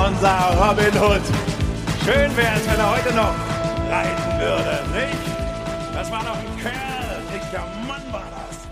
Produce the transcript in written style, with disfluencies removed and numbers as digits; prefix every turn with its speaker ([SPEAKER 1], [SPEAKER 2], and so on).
[SPEAKER 1] unser Robin Hood. Schön wär's, wenn er heute noch reiten würde, nicht? Das war doch ein Kerl, dicker Mann war das.